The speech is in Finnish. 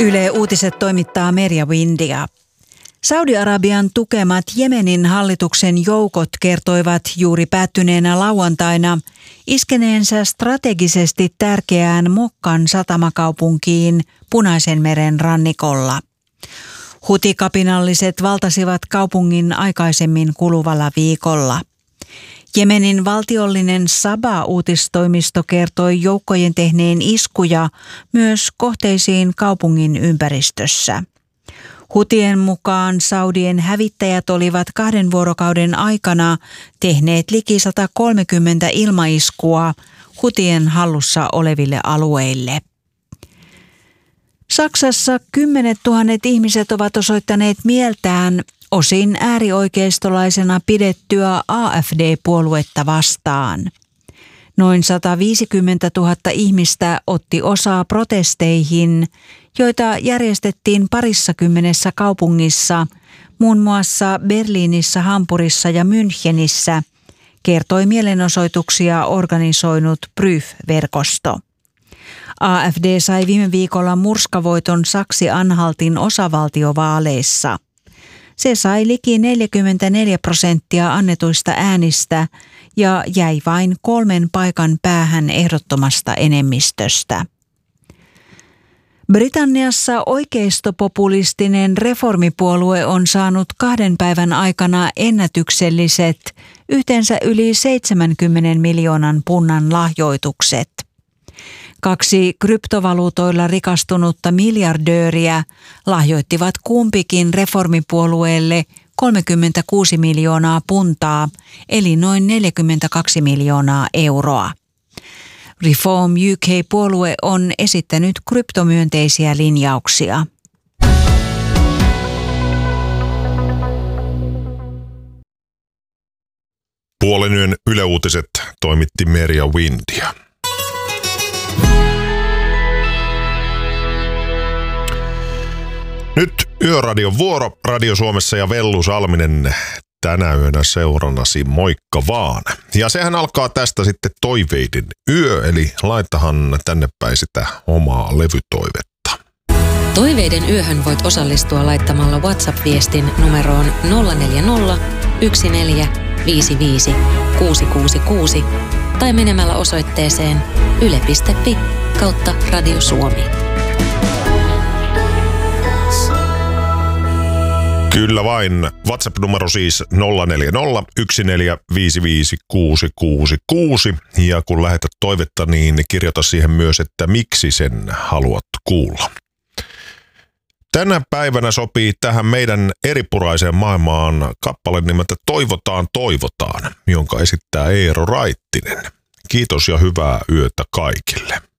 Yle Uutiset toimittaa Merja Windia. Saudi-Arabian tukemat Jemenin hallituksen joukot kertoivat juuri päättyneenä lauantaina iskeneensä strategisesti tärkeään Mokkan satamakaupunkiin Punaisen meren rannikolla. Hutikapinalliset valtasivat kaupungin aikaisemmin kuluvalla viikolla. Jemenin valtiollinen Saba-uutistoimisto kertoi joukkojen tehneen iskuja myös kohteisiin kaupungin ympäristössä. Hutien mukaan Saudien hävittäjät olivat 2 vuorokauden aikana tehneet liki 130 ilmaiskua Hutien hallussa oleville alueille. Saksassa 10 000 ihmiset ovat osoittaneet mieltään osin äärioikeistolaisena pidettyä AfD-puoluetta vastaan. Noin 150 000 ihmistä otti osaa protesteihin, joita järjestettiin 20 kaupungissa, muun muassa Berliinissä, Hampurissa ja Münchenissä, kertoi mielenosoituksia organisoinut Prüf-verkosto. AfD sai viime viikolla murskavoiton Saksi-Anhaltin osavaltiovaaleissa. Se sai liki 44% annetuista äänistä ja jäi vain 3 paikan päähän ehdottomasta enemmistöstä. Britanniassa oikeistopopulistinen reformipuolue on saanut 2 päivän aikana ennätykselliset, yhteensä yli 70 miljoonan punnan lahjoitukset. 2 kryptovaluutoilla rikastunutta miljardööriä lahjoittivat kumpikin reformipuolueelle 36 miljoonaa puntaa, eli noin 42 miljoonaa euroa. Reform UK-puolue on esittänyt kryptomyönteisiä linjauksia. Puolen yön Yle Uutiset toimitti Merja Windia. Nyt Yöradion vuoro Radio Suomessa ja Vellu Salminen tänä yönä seurannasi, moikka vaan. Ja sehän alkaa tästä sitten toiveiden yö, eli laitahan tänne päin sitä omaa levytoivetta. Toiveiden yöhön voit osallistua laittamalla WhatsApp-viestin numeroon 040 1455 666 tai menemällä osoitteeseen yle.fi/Radio Suomi. Kyllä vain. WhatsApp-numero siis 040 1455 666. Ja kun lähetät toivetta, niin kirjoita siihen myös, että miksi sen haluat kuulla. Tänä päivänä sopii tähän meidän eripuraiseen maailmaan kappale nimeltä Toivotaan, toivotaan, jonka esittää Eero Raittinen. Kiitos ja hyvää yötä kaikille.